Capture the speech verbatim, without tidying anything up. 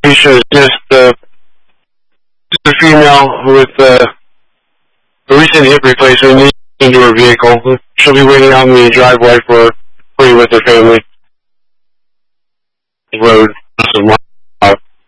patient is just, uh, just a female with uh, a recent hip replacement into her vehicle. She'll be waiting out in the driveway for, for you with her family.